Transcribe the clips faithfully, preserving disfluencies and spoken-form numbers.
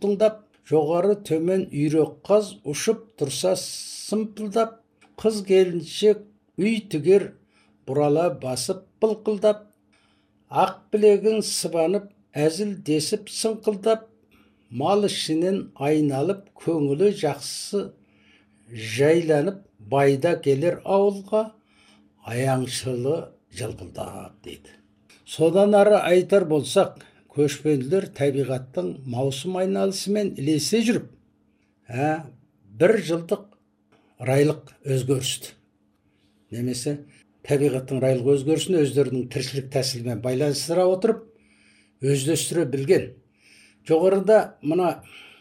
бұлтыңдап, жоғары төмен үйрек қаз ұшып тұрса сымпылдап, қыз келіншек үй тігер бұрала басып былқылдап, ақ білегін сыбанып, әзіл десіп сыңқылдап, мал ішінен айналып, көңілі жақсы жайланып, байда келер ауылға, аяңшылы жылпылдап дейді. Содан ары айтар болсақ, көшпенділер табиғаттың маусым айналысымен ілесе жүріп, ә, бір жылдық райлық өзгерісті, немесе табиғаттың райлық өзгерісін өздерінің тіршілік тәсілімен байланыстыра отырып, өздестіре білген. Жоғарыда мына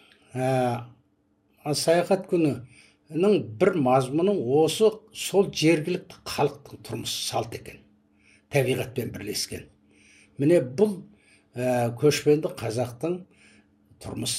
ә, саяхат күнінің бір мазмұның осы сол жергілікті халықтың тұрмыс салт екен, табиғатпен бірлескен. Міне бұл ә, көшпенді қазақтың тұрмыс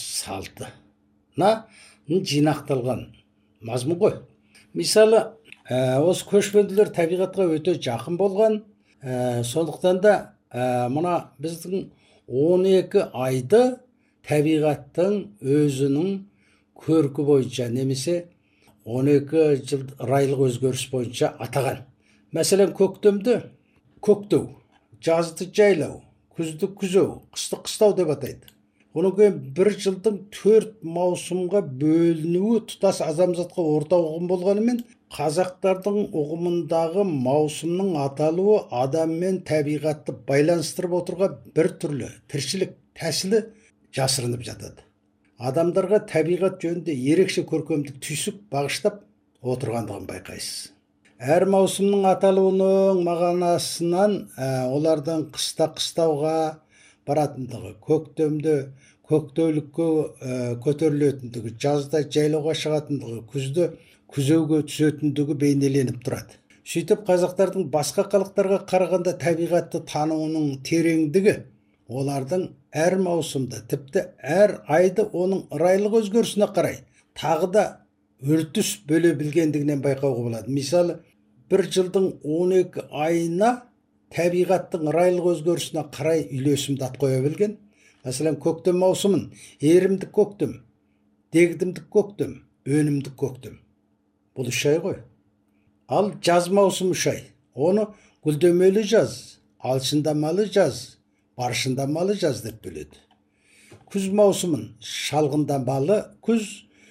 салтына жинақталған мазмұн ғой. Мысалы, ә, осы көшпенділер табиғатқа өте жақын болған, ә, сондықтан да ә, мына біздің он екі айды табиғаттың өзінің көркі бойынша, немесе он екі жыл райлық өзгеріс бойынша атаған. Мәселен, көктемді көктеу, жазды жайлау, күзді күзеу, қысты қыстау деп атайды. Оның кейін бір жылдың төрт маусымға бөлінуі тұтас адамзатқа ортақ ұғым болғанымен, қазақтардың ұғымындағы маусымның аталуы адам мен табиғатты байланыстырып отырған бір түрлі тіршілік тәсілі жасырынып жатады. Адамдарға табиғат жөнінде ерекше көркемдік түйсік бағыштап отырғандығын байқайсыз. Әр маусымның аталуының мағынасынан ә, олардың қыста қыстауға баратындығы, көктемде көктеулікке ә, көтерілетіндігі, жазда жайлауға шығатындығы, күзде күзеуге түсетіндігі бейнеленіп тұрады. Сөйтіп, қазақтардың басқа халықтарға қарағанда табиғатты тануының тереңдігі олардың әр маусымда, тіпті әр айды оның райлық өзгерісіне қарай тағы да үрдіс бөле білгендігінен байқауға болады. Мысалы, бір жылдың он екі айына табиғаттың райлық өзгерісіне қарай үйлесімді ат қоя білген. Мәселен, көктем маусымын ерімдік көктем, дегдімдік көктем, өнімдік көктем. Бұл үш ай ғой. Ал жаз маусымы үш ай. Оны гүлдемелі жаз, алшындамалы жаз, баршындамалы жаз деп бөледі. Күз маусымын шалғындамалы күз,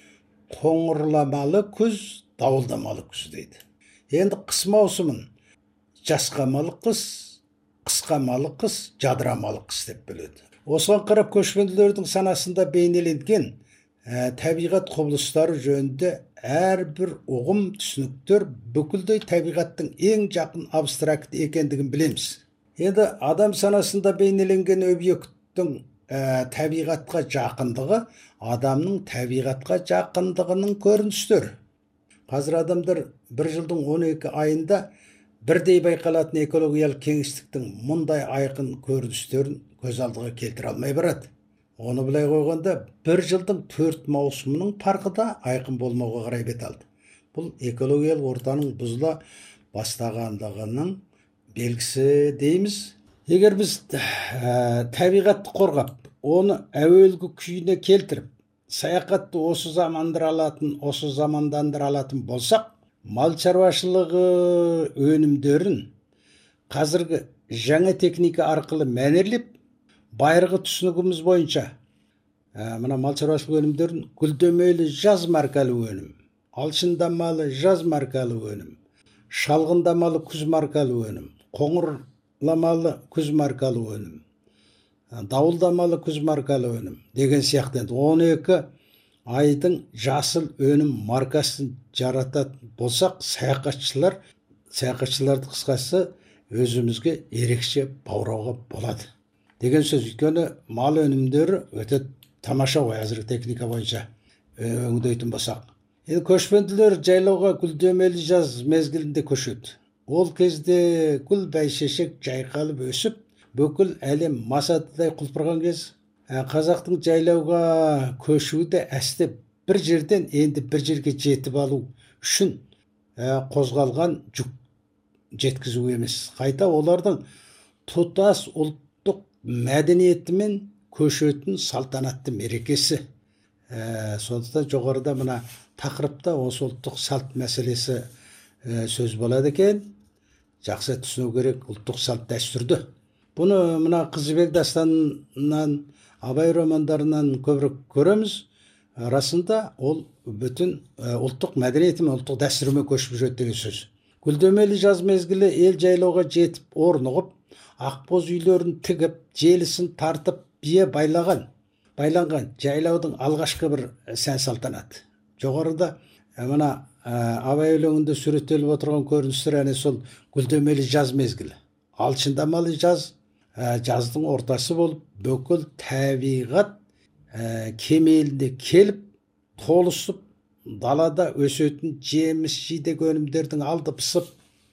қоңырламалы күз, дауылдамалы күз дейді. Енді қыс маусымын жасқамалы қыс, қысқамалы қыс, жадырамалы қыс деп бөледі. Осыған қарап, көшпенділердің санасында бейнеленген ә, табиғат құбылыстары жөнінде әрбір ұғым, түсініктер бүкілдей табиғаттың ең жақын абстракт екендігін білеміз. Енді адам санасында бейнеленген объекттің ә, табиғатқа жақындығы адамның табиғатқа жақындығының көріністері. Қазір адамдар бір жылдың он екі айында бірдей байқалатын экологиялық кеңістіктің мұндай айқын көріністерін көз алдыға келтіре алмай барады. Оны былай қойғанда, бір жылдың төрт маусымының парқы да айқын болмауға қарай бет алды. Бұл экологиялық ортаның бұзыла бастағандығының белгісі дейміз. Егер біз ә, табиғатты қорғап, оны әуелгі күйіне келтіріп, саяхатты осы замандыра алатын, осы замандандыра алатын болсақ, мал шаруашылығы өнімдерін қазіргі жаңа техника арқылы мәнерлеп, байырғы түсінігіміз бойынша ә, мына мал шаруашылығы өнімдерін гүлдемелі жаз маркалы өнім, алшындамалы жаз маркалы өнім, шалғындамалы күз маркалы өнім, қоңырламалы күз маркалы өнім, дауылдамалы күз маркалы өнім деген сияқты. он екі айдың жасыл өнім маркасын жарататын болсақ, саяхатшылар, саяхатшыларды қысқасы өзімізге ерекше баурауға болады деген сөз. Өйткені мал өнімдері өте тамаша ғой, әзіргі техника бойынша өңдейтін болсақ. Енді көшпенділер жайлауға гүлдемелі жаз мезгілінде көшеді. Ол кезде гүл бәйшешек жайқалып өсіп, бүкіл әлем масатыдай құлпырған кез. Қазақтың жайлауға көшуді әсте бір жерден енді бір жерге жетіп алу үшін қозғалған жүк жеткізу емес. Қайта олардың тұтас ұлттық мәдениетімен көшетін салтанатты мерекесі. Ә, сондықтан жоғарыда мына тақырыпта осы ұлттық салт мәселесі ә, сөз болады екен. Жақсы түсіну керек ұлттық салт дәстүрді. Бұны мына Қыз жібек дастанынан, Абай романдарынан көбірек көреміз. Расында ол бүтін ә, ұлттық мәдениеті мен ұлттық дәстүрімен көшіп жүреді деген сөз. Гүлдемелі жаз мезгілі ел жайлауға жетіп орнығып, ақбоз үйлерін тігіп, желісін тартып, бие байлаған, байланған жайлаудың алғашқы бір сән салтанаты. Жоғарыда ә, мына ә, Абай өлеңінде суреттеліп отырған көріністер әне сол гүлдемелі жаз мезгілі. Алшындамалы жаз, ә, жаздың ортасы болып, бүкіл табиғат ә, кемелінде келіп, толысып, далада өсетін жеміс жидек өнімдердің алды пысып,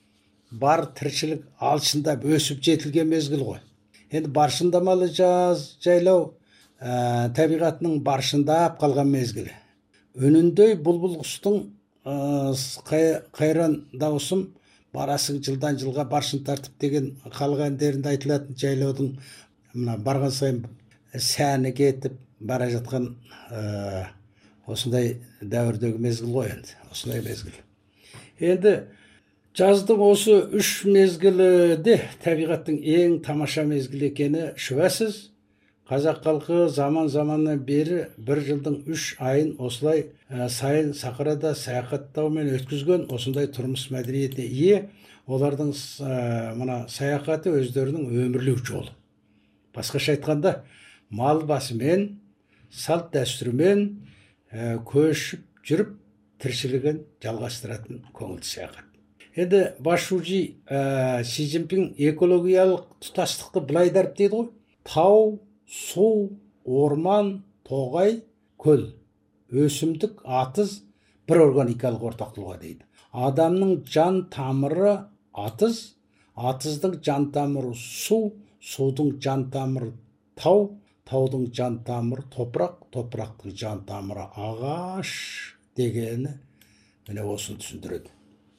бар тіршілік алшындап өсіп жетілген мезгіл ғой. Енді баршындамалы жаз жайлау ә, табиғатының баршындап қалған мезгілі. Үніндей бұлбұл құстың ә, қайран дауысым барасың жылдан жылға баршын тартып деген халық әндерінде айтылатын жайлаудың мына барған сайын сәні кетіп бара жатқан ә, осындай дәуірдегі мезгіл ғой енді, осындай мезгіл. Енді жаздың осы үш мезгілі де табиғаттың ең тамаша мезгіл екені шүбәсіз. Қазақ халқы заман заманнан бері бір жылдың үш айын осылай ә, сайын сахарада саяхаттаумен өткізген, осындай тұрмыс мәдениетіне ие. Олардың ә, мына саяхаты өздерінің өмірлік жолы. Басқаша айтқанда, мал басымен, салт дәстүрімен ә, көшіп жүріп тіршілігін жалғастыратын көңілді саяхат. Енді Башужи ә, Си Цзиньпин экологиялық тұтастықты былай дәріптейді ғой. Тау, су, орман, тоғай, көл, өсімдік, атыз бір органикалық ортақтылығы дейді. Адамның жан тамыры атыз, атыздың жан тамыры су, судың жан тамыры тау, таудың жан тамыры топырақ, топырақтың жан тамыры ағаш дегені міне осыны түсіндіреді.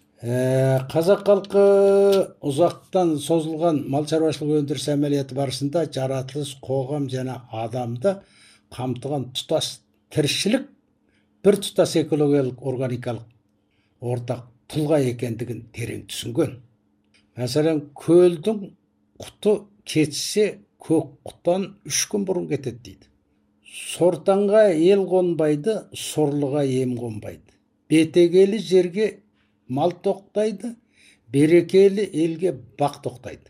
Ә, қазақ халқы ұзақтан созылған мал шаруашылығы өндіріс әмелияты барысында жаратылыс, қоғам және адамды қамтыған тұтас тіршілік бір тұтас экологиялық органикалық ортақ тұлға екендігін терең түсінген. Мәселен, көлдің құты кетсе, көк құтан үш күн бұрын кетеді дейді. Сортаңға ел қонбайды, сорлыға ем қонбайды. Бетегелі жерге мал тоқтайды, берекелі елге бақ тоқтайды.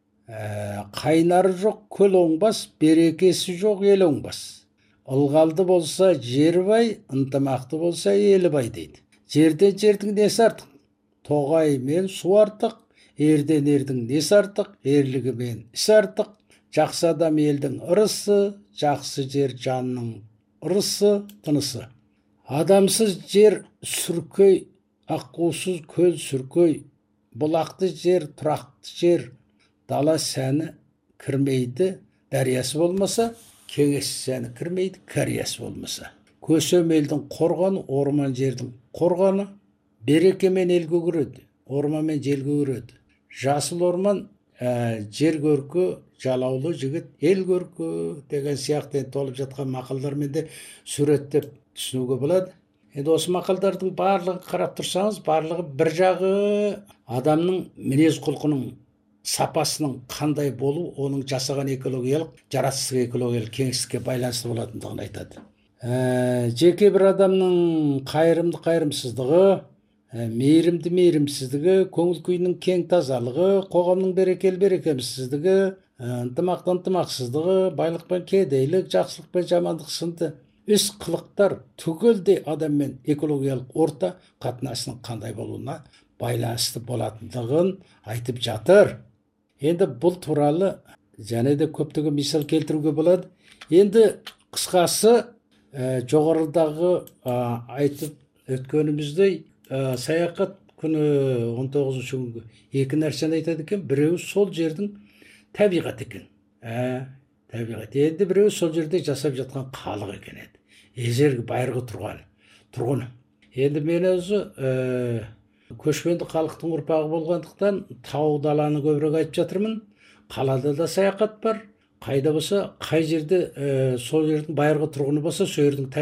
Ә, қайнары жоқ көл оңбас, берекесі жоқ ел оңбас. Ылғалды болса жер бай, ынтымақты болса елі бай дейді. Жерден жердің несі артық? Тоғай мен су артық, ерден ердің несі артық? Ерлігі мен іс артық. Жақсы адам елдің ырысы, жақсы жер жанның ырысы, тынысы. Адамсыз жер сүркөй, аққусыз көл сүркөй, бұлақты жер, тұрақты жер, дала сәні кірмейді, дәриясы болмаса, кеңесі сәні кірмейді, кәриясы болмаса. Көсем елдің қорғаны, орман жердің қорғаны, берекемен ел көгереді, орман мен жел көгереді. Жасыл орман ә, жер көркі, жалаулы жігіт ел көркі деген сияқты толып жатқан мақалдармен де суреттеп түсінуге болады. Енді осы мақалдардың барлығын қарап тұрсаңыз, барлығы бір жағы адамның мінез құлқының сапасының қандай болу, оның жасаған экологиялық, жаратылыстық экологиялық кеңістікке байланысты болатындығын айтады. Ә, жеке бір адамның қайырымды қайырымсыздығы, ә, мейірімді мейірімсіздігі, көңіл күйінің кең тазалығы, қоғамның берекелі берекемсіздігі, ынтымақты ынтымақсыздығы, байлық пен кедейлік, жақсылық пен жамандық сынды іс қылықтар түгелдей адам мен экологиялық орта қатынасының қандай болуына байланысты болатындығын айтып жатыр. Енді бұл туралы және де көптеген мисал келтіруге болады. Енді қысқасы ә, жоғарыдағы ә, айтып өткеніміздей ә, саяхат күні он тоғызыншы күнгі екі нәрсені айтады екен. Біреуі сол жердің табиғат екен. Ә, табиғат. Енді біреуі сол жерде жасап жатқан халық екен еді. Ежелгі байырғы тұрған тұрғыны. Енді мен өзі ә, көшпенді халықтың ұрпағы болғандықтан тау даланы көбірек айтып жатырмын. Қалада да саяхат бар. Қайда болса, қай жерде ә, сол жердің байырғы тұрғыны болса, сол жердің